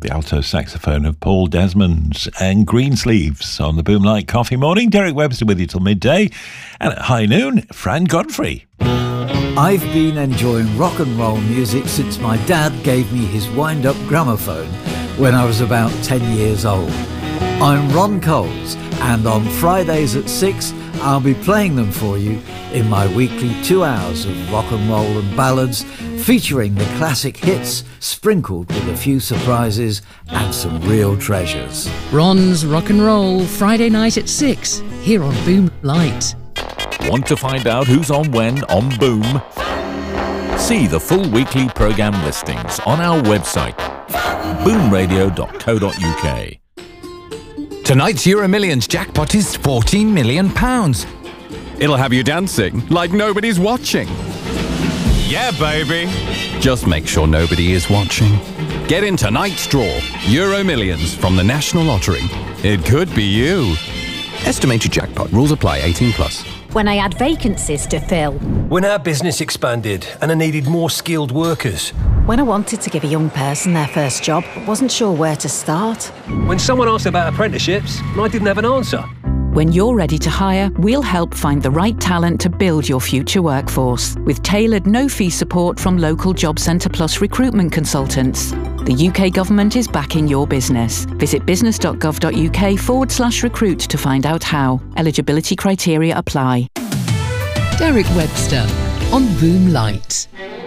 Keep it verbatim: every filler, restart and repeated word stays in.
the alto saxophone of Paul Desmond, and Greensleeves on the Boomlight Coffee Morning. Derek Webster with you till midday, and at high noon, Fran Godfrey. I've been enjoying rock and roll music since my dad gave me his wind-up gramophone when I was about ten years old. I'm Ron Coles, and on Fridays at six, I'll be playing them for you in my weekly two hours of rock and roll and ballads, featuring the classic hits, sprinkled with a few surprises and some real treasures. Ron's Rock and Roll, Friday night at six, here on Boom Light. Want to find out who's on when on Boom? See the full weekly programme listings on our website, boom radio dot co dot uk. Tonight's Euro Millions jackpot is fourteen million pounds. It'll have you dancing like nobody's watching. Yeah, baby. Just make sure nobody is watching. Get in tonight's draw. Euro Millions from the National Lottery. It could be you. Estimated jackpot. Rules apply. eighteen plus. When I had vacancies to fill. When our business expanded and I needed more skilled workers. When I wanted to give a young person their first job, but wasn't sure where to start. When someone asked about apprenticeships and I didn't have an answer. When you're ready to hire, we'll help find the right talent to build your future workforce with tailored no-fee support from local Job Centre Plus recruitment consultants. The U K government is backing your business. Visit business.gov.uk forward slash recruit to find out how. Eligibility criteria apply. Derek Webster on Boom Light.